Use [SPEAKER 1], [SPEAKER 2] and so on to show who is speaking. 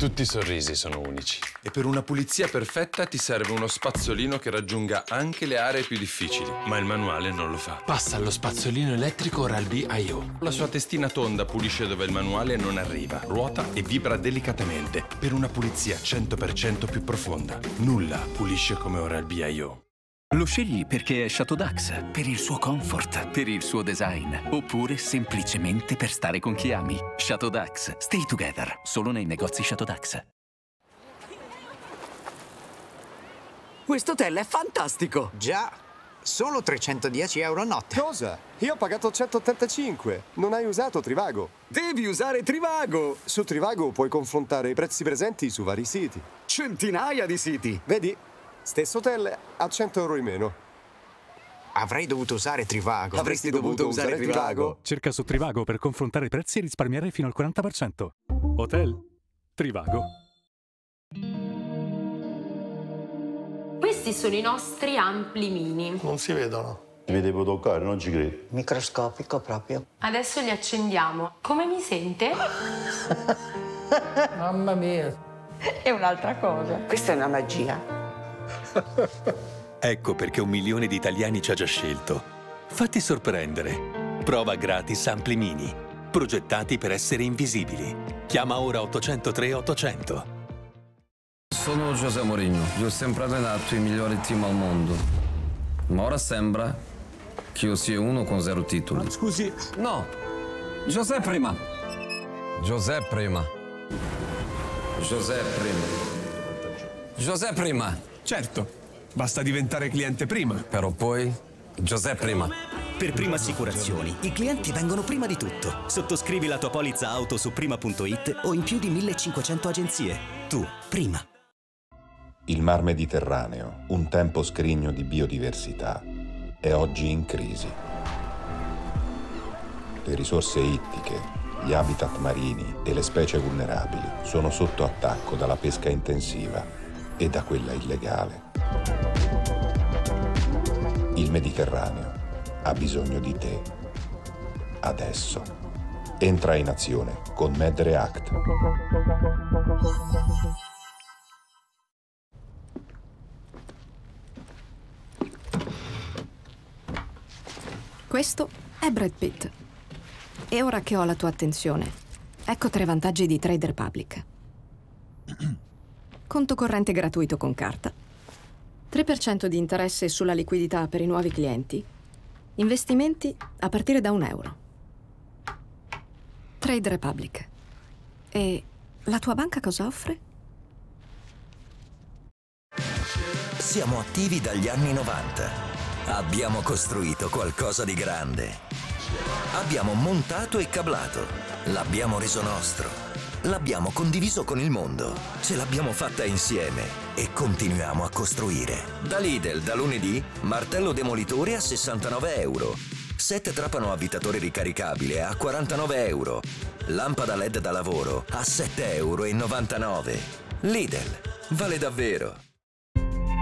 [SPEAKER 1] Tutti i sorrisi sono unici.
[SPEAKER 2] E per una pulizia perfetta ti serve uno spazzolino che raggiunga anche le aree più difficili, ma il manuale non lo fa.
[SPEAKER 1] Passa allo spazzolino elettrico Oral-B IO.
[SPEAKER 2] La sua testina tonda pulisce dove il manuale non arriva, ruota e vibra delicatamente per una pulizia 100% più profonda. Nulla pulisce come Oral-B IO.
[SPEAKER 3] Lo scegli perché è Chateau Dax, per il suo comfort, per il suo design, oppure semplicemente per stare con chi ami. Chateau Dax, stay together, solo nei negozi Chateau Dax.
[SPEAKER 4] Questo hotel è fantastico!
[SPEAKER 5] Già, solo 310 euro a notte.
[SPEAKER 6] Cosa? Io ho pagato 185. Non hai usato Trivago.
[SPEAKER 4] Devi usare Trivago!
[SPEAKER 6] Su Trivago puoi confrontare i prezzi presenti su vari siti.
[SPEAKER 4] Centinaia di siti!
[SPEAKER 6] Vedi? Stesso hotel a 100 euro in meno.
[SPEAKER 5] Avrei dovuto usare Trivago.
[SPEAKER 4] Avresti dovuto usare Trivago.
[SPEAKER 7] Cerca su Trivago per confrontare i prezzi e risparmiare fino al 40%. Hotel Trivago.
[SPEAKER 8] Questi sono i nostri ampli mini.
[SPEAKER 9] Non si vedono.
[SPEAKER 10] Mi devo toccare, non ci credo.
[SPEAKER 5] Microscopico proprio.
[SPEAKER 8] Adesso li accendiamo. Come mi sente?
[SPEAKER 9] Mamma mia.
[SPEAKER 8] È un'altra cosa.
[SPEAKER 5] Questa è una magia.
[SPEAKER 11] Ecco perché 1 milione di italiani ci ha già scelto. Fatti sorprendere. Prova gratis Ampli Mini. Progettati per essere invisibili. Chiama ora 803 800.
[SPEAKER 12] Sono José Mourinho. Io ho sempre allenato i migliori team al mondo. Ma ora sembra che io sia uno con 0 titoli.
[SPEAKER 9] Scusi.
[SPEAKER 12] No. José prima. José prima. José prima. José prima.
[SPEAKER 13] Certo, basta diventare cliente prima.
[SPEAKER 12] Però poi José prima.
[SPEAKER 14] Per Prima Assicurazioni, i clienti vengono prima di tutto. Sottoscrivi la tua polizza auto su prima.it o in più di 1500 agenzie. Tu, prima.
[SPEAKER 15] Il Mar Mediterraneo, un tempo scrigno di biodiversità, è oggi in crisi. Le risorse ittiche, gli habitat marini e le specie vulnerabili sono sotto attacco dalla pesca intensiva e da quella illegale. Il Mediterraneo ha bisogno di te. Adesso. Entra in azione con MedReact.
[SPEAKER 16] Questo è Brad Pitt. E ora che ho la tua attenzione, ecco 3 vantaggi di Trade Republic. Conto corrente gratuito con carta, 3% di interesse sulla liquidità per i nuovi clienti, investimenti a partire da €1. Trade Republic. E la tua banca cosa offre?
[SPEAKER 17] Siamo attivi dagli anni 90. Abbiamo costruito qualcosa di grande. Abbiamo montato e cablato. L'abbiamo reso nostro. L'abbiamo condiviso con il mondo, ce l'abbiamo fatta insieme e continuiamo a costruire. Da Lidl, da lunedì, martello demolitore a €69, set trapano avvitatore ricaricabile a €49, lampada LED da lavoro a €7,99. Lidl, vale davvero.